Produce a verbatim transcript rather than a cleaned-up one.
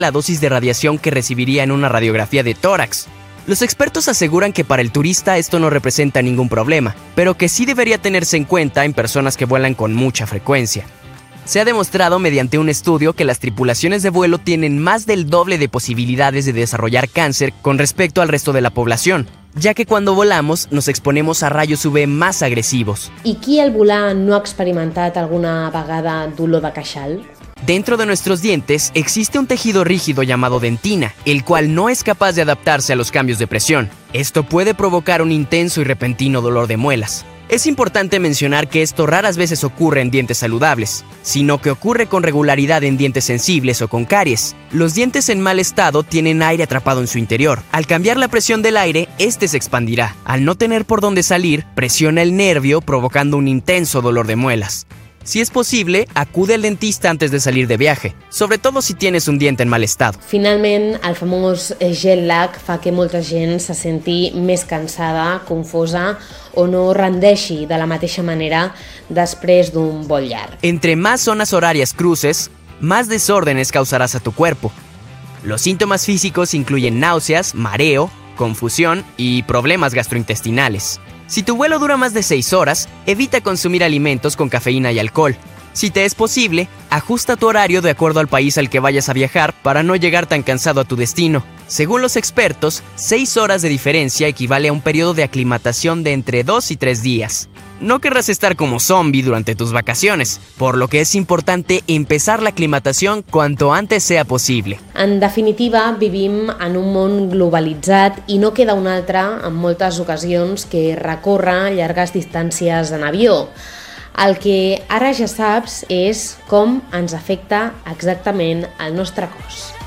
la dosis de radiación que recibiría en una radiografía de tórax. Los expertos aseguran que para el turista esto no representa ningún problema, pero que sí debería tenerse en cuenta en personas que vuelan con mucha frecuencia. Se ha demostrado mediante un estudio que las tripulaciones de vuelo tienen más del doble de posibilidades de desarrollar cáncer con respecto al resto de la población, ya que cuando volamos nos exponemos a rayos U V más agresivos. I qui al volar no ha experimentat alguna vegada dolor de queixal? Dentro de nuestros dientes existe un tejido rígido llamado dentina, el cual no es capaz de adaptarse a los cambios de presión. Esto puede provocar un intenso y repentino dolor de muelas. Es importante mencionar que esto raras veces ocurre en dientes saludables, sino que ocurre con regularidad en dientes sensibles o con caries. Los dientes en mal estado tienen aire atrapado en su interior. Al cambiar la presión del aire, este se expandirá. Al no tener por dónde salir, presiona el nervio provocando un intenso dolor de muelas. Si es posible, acude al dentista antes de salir de viaje, sobre todo si tienes un diente en mal estado. Finalment, el famós jet lag fa que molta gent se senti més cansada, confosa o no rendeixi de la mateixa manera després d'un vol llarg. Entre más zonas horarias cruces, más desórdenes causarás a tu cuerpo. Los síntomas físicos incluyen náuseas, mareo, confusión y problemas gastrointestinales. Si tu vuelo dura más de seis horas, evita consumir alimentos con cafeína y alcohol. Si te es posible, ajusta tu horario de acuerdo al país al que vayas a viajar para no llegar tan cansado a tu destino. Según los expertos, seis horas de diferencia equivale a un periodo de aclimatación de entre dos y tres días. No querrás estar como zombie durante tus vacaciones, por lo que es importante empezar la aclimatación cuanto antes sea posible. En definitiva, vivim en un món globalitzat i no queda un altre en moltes ocasions que recórrer llargues distàncies en avió. El que ara ja saps és com ens afecta exactament el nostre cos.